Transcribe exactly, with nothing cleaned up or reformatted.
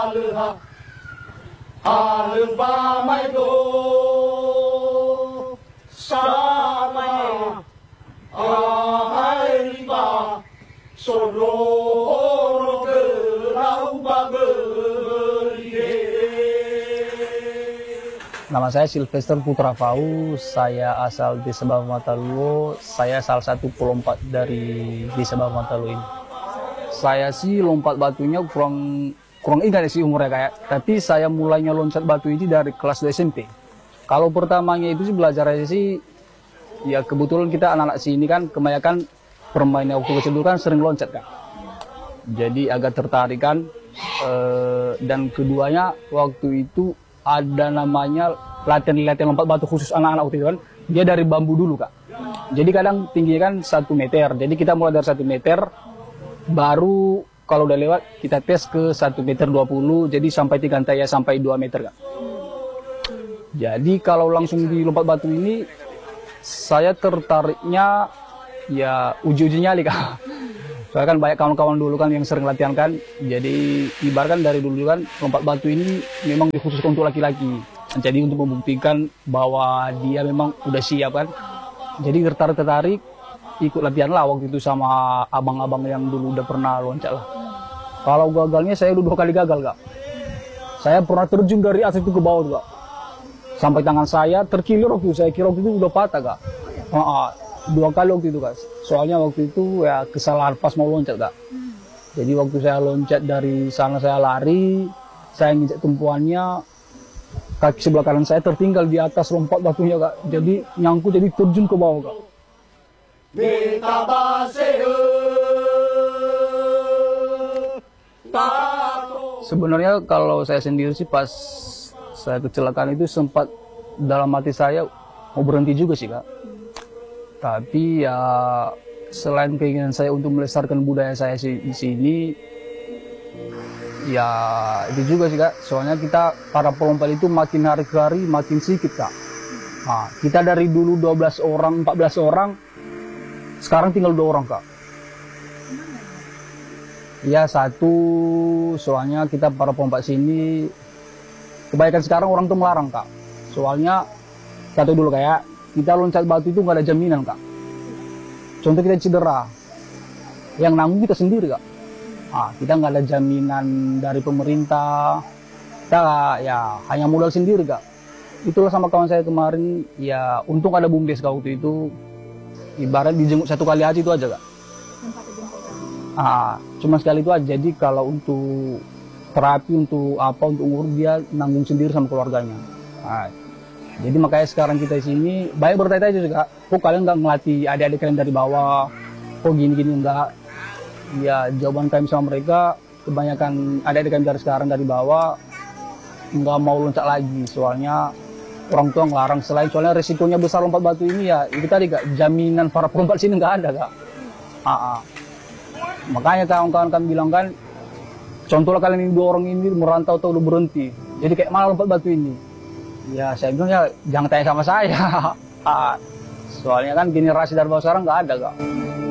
Nama saya Sylvester Putra Fau, saya asal Desa Bawah Mataluo, saya salah satu pelompat dari Desa Bawah Mataluo ini. Saya sih lompat batunya kurang kurang ingat sih umurnya kayak, tapi saya mulainya loncat batu ini dari kelas dua S M P. Kalau pertamanya itu sih belajar aja sih, ya kebetulan kita anak-anak sini kan kebanyakan permainnya waktu kecil dulu kan sering loncat kan. Jadi agak tertarik kan, eh, dan keduanya waktu itu ada namanya latihan-latihan lompat batu khusus anak-anak waktu itu kan. Dia dari bambu dulu kak. Jadi kadang tingginya kan satu meter. Jadi kita mulai dari satu meter, baru kalau udah lewat kita tes ke satu meter dua puluh. Jadi sampai tiga ya sampai dua meter kak. Jadi kalau langsung di lompat batu ini, saya tertariknya ya uji-uji nyali kak. Soalnya kan banyak kawan-kawan dulu kan yang sering latihan kan. Jadi ibaratkan dari dulu kan lompat batu ini memang dikhususkan untuk laki-laki. Jadi untuk membuktikan bahwa dia memang udah siap kan. Jadi tertarik-tertarik ikut latihan lah waktu itu sama abang-abang yang dulu udah pernah loncat lah. Kalau gagalnya saya udah dua kali gagal kak. Saya pernah terjun dari atas itu ke bawah kak. Sampai tangan saya terkilir waktu itu. Saya kira waktu itu udah patah kak. Uh, dua kali waktu itu kak. Soalnya waktu itu ya kesalahan pas mau loncat kak. Jadi waktu saya loncat dari sana saya lari, saya nginjak tumpuannya, kaki sebelah kanan saya tertinggal di atas lompat batunya kak. Jadi nyangkut jadi terjun ke bawah kak. Sebenarnya kalau saya sendiri sih pas saya kecelakaan itu sempat dalam hati saya mau berhenti juga sih kak. Tapi ya selain keinginan saya untuk melestarikan budaya saya di sini, ya itu juga sih kak. Soalnya kita para pelompat itu makin hari ke hari makin sedikit kak. Nah, kita dari dulu dua belas orang, empat belas orang, sekarang tinggal dua orang kak. Ya satu, soalnya kita para pelompat sini, kebanyakan sekarang orang tuh melarang kak. Soalnya satu dulu kayak kita loncat batu itu nggak ada jaminan kak. Contoh kita cedera, yang nanggung kita sendiri kak. Ah, kita nggak ada jaminan dari pemerintah. Kita ya hanya modal sendiri kak. Itulah sama kawan saya kemarin. Ya untung ada bumdes kak waktu itu. Ibarat dijenguk satu kali aja itu aja kak. Ah, cuma sekali itu aja. Jadi kalau untuk terapi untuk apa untuk ngurus dia nanggung sendiri sama keluarganya. Ah, jadi makanya sekarang kita di sini banyak bertanya-tanya juga, kok kalian nggak ngelatih adik-adik kalian dari bawah, kok gini-gini enggak? Ya jawaban kami sama mereka, kebanyakan adik-adik kami dari sekarang dari bawah nggak mau loncat lagi, soalnya orang tua ngelarang. Selain soalnya resikonya besar lompat batu ini ya, itu tadi kak, jaminan para pelompat sini nggak ada kak. Ah, ah. Makanya kawan-kawan kami bilang kan, contohlah kalian ini dua orang ini merantau atau udah berhenti, jadi kayak mana lompat batu ini? Ya saya bilang ya jangan tanya sama saya. Soalnya kan generasi dari bawah sekarang nggak ada kak.